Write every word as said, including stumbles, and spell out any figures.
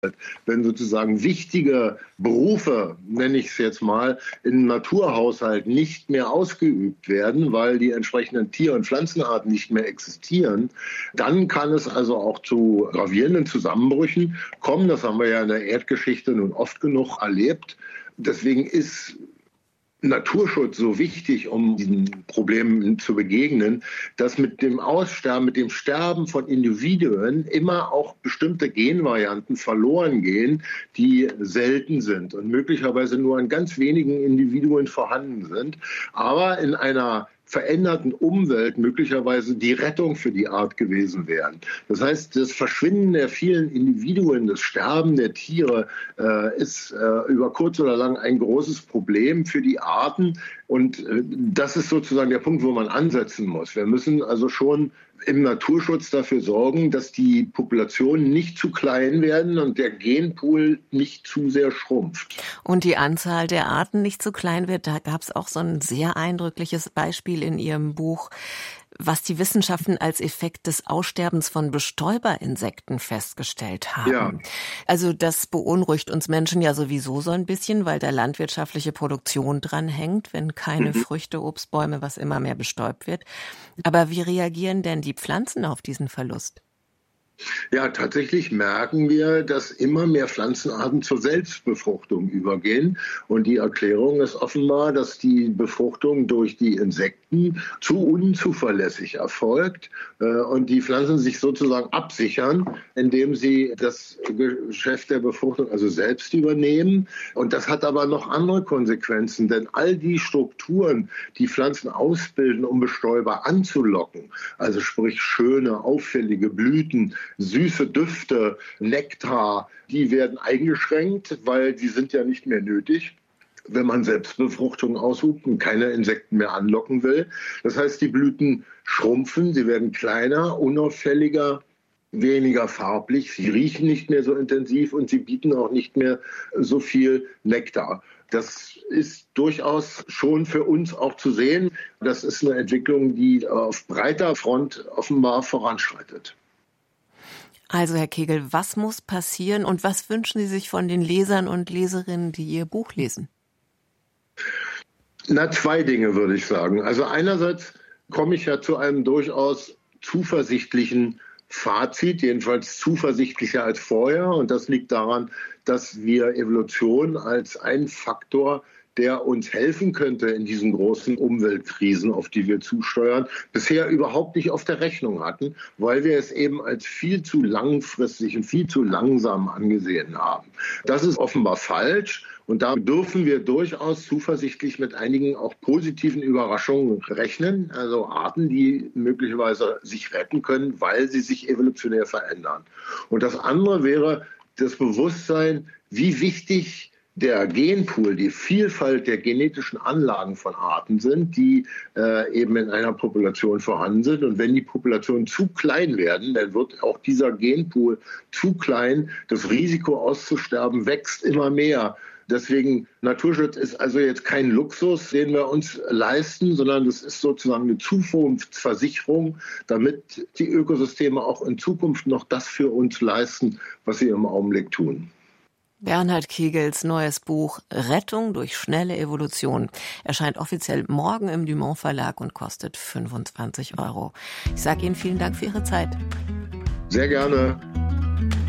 Wenn sozusagen wichtige Berufe, nenne ich es jetzt mal, im Naturhaushalt nicht mehr ausgeübt werden, weil die entsprechenden Tier- und Pflanzenarten nicht mehr existieren, dann kann es also auch zu gravierenden Zusammenbrüchen kommen. Das haben wir ja in der Erdgeschichte nun oft genug erlebt. Deswegen ist Naturschutz so wichtig, um diesen Problemen zu begegnen, dass mit dem Aussterben, mit dem Sterben von Individuen immer auch bestimmte Genvarianten verloren gehen, die selten sind und möglicherweise nur an ganz wenigen Individuen vorhanden sind, aber in einer veränderten Umwelt möglicherweise die Rettung für die Art gewesen wären. Das heißt, das Verschwinden der vielen Individuen, das Sterben der Tiere äh, ist äh, über kurz oder lang ein großes Problem für die Arten. Und äh, das ist sozusagen der Punkt, wo man ansetzen muss. Wir müssen also schon im Naturschutz dafür sorgen, dass die Populationen nicht zu klein werden und der Genpool nicht zu sehr schrumpft. Und die Anzahl der Arten nicht zu klein wird, da gab es auch so ein sehr eindrückliches Beispiel in Ihrem Buch, was die Wissenschaften als Effekt des Aussterbens von Bestäuberinsekten festgestellt haben. Ja. Also das beunruhigt uns Menschen ja sowieso so ein bisschen, weil da landwirtschaftliche Produktion dran hängt, wenn keine mhm. Früchte, Obstbäume, was immer mehr bestäubt wird. Aber wie reagieren denn die Pflanzen auf diesen Verlust? Ja, tatsächlich merken wir, dass immer mehr Pflanzenarten zur Selbstbefruchtung übergehen. Und die Erklärung ist offenbar, dass die Befruchtung durch die Insekten zu unzuverlässig erfolgt und die Pflanzen sich sozusagen absichern, indem sie das Geschäft der Befruchtung also selbst übernehmen. Und das hat aber noch andere Konsequenzen, denn all die Strukturen, die Pflanzen ausbilden, um Bestäuber anzulocken, also sprich schöne, auffällige Blüten, süße Düfte, Nektar, die werden eingeschränkt, weil die sind ja nicht mehr nötig, wenn man Selbstbefruchtung ausübt und keine Insekten mehr anlocken will. Das heißt, die Blüten schrumpfen, sie werden kleiner, unauffälliger, weniger farblich, sie riechen nicht mehr so intensiv und sie bieten auch nicht mehr so viel Nektar. Das ist durchaus schon für uns auch zu sehen. Das ist eine Entwicklung, die auf breiter Front offenbar voranschreitet. Also Herr Kegel, was muss passieren und was wünschen Sie sich von den Lesern und Leserinnen, die Ihr Buch lesen? Na, zwei Dinge würde ich sagen. Also einerseits komme ich ja zu einem durchaus zuversichtlichen Fazit, jedenfalls zuversichtlicher als vorher. Und das liegt daran, dass wir Evolution als einen Faktor, der uns helfen könnte in diesen großen Umweltkrisen, auf die wir zusteuern, bisher überhaupt nicht auf der Rechnung hatten, weil wir es eben als viel zu langfristig und viel zu langsam angesehen haben. Das ist offenbar falsch und da dürfen wir durchaus zuversichtlich mit einigen auch positiven Überraschungen rechnen, also Arten, die möglicherweise sich retten können, weil sie sich evolutionär verändern. Und das andere wäre das Bewusstsein, wie wichtig der Genpool, die Vielfalt der genetischen Anlagen von Arten sind, die äh, eben in einer Population vorhanden sind. Und wenn die Populationen zu klein werden, dann wird auch dieser Genpool zu klein. Das Risiko auszusterben wächst immer mehr. Deswegen, Naturschutz ist also jetzt kein Luxus, den wir uns leisten, sondern das ist sozusagen eine Zukunftsversicherung, damit die Ökosysteme auch in Zukunft noch das für uns leisten, was sie im Augenblick tun. Bernhard Kegels neues Buch Rettung durch schnelle Evolution erscheint offiziell morgen im Dumont Verlag und kostet fünfundzwanzig Euro. Ich sage Ihnen vielen Dank für Ihre Zeit. Sehr gerne.